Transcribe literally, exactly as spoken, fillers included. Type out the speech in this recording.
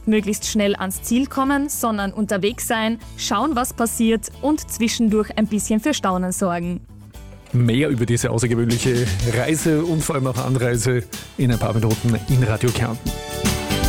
möglichst schnell ans Ziel kommen, sondern unterwegs sein, schauen, was passiert und zwischendurch ein bisschen für Staunen sorgen. Mehr über diese außergewöhnliche Reise und vor allem auch Anreise in ein paar Minuten in Radio Kärnten.